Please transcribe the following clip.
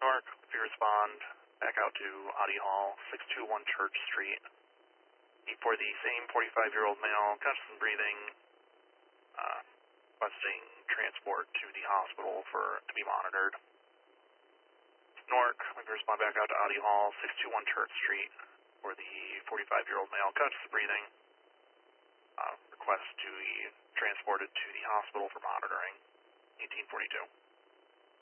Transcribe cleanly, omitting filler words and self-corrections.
Nork, if you respond back out to Audi Hall, 621 Church Street. For the same 45-year-old male, conscious and breathing, requesting transport to the hospital to be monitored. Nork, if you respond back out to Audi Hall, 621 Church Street. For the 45-year-old male, conscious and breathing, request to be transported to the hospital for monitoring. 1842.